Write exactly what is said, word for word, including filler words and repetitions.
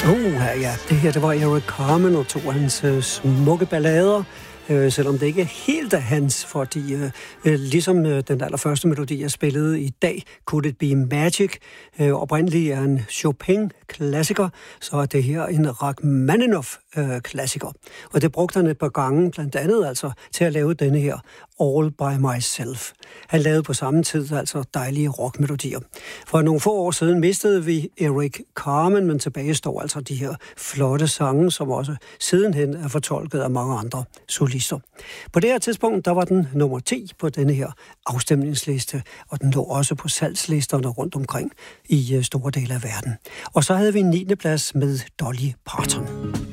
Oh, ja, det her, det var Eric Carmen og to af hans uh, smukke ballader, uh, selvom det ikke er helt af hans, fordi uh, uh, ligesom uh, den allerførste melodi, jeg spillede i dag, Could It Be Magic, uh, oprindeligt er en Chopin-klassiker, så er det her en Rachmaninoff-klassiker. Og det brugte han et par gange, blandt andet altså, til at lave denne her All By Myself. Han lavede på samme tid altså dejlige rockmelodier. For nogle få år siden mistede vi Eric Carmen, men tilbage står altså de her flotte sange, som også sidenhen er fortolket af mange andre solister. På det her tidspunkt, der var den nummer ti på denne her afstemningsliste, og den lå også på salgslisterne rundt omkring i store dele af verden. Og så havde vi en niende plads med Dolly Parton.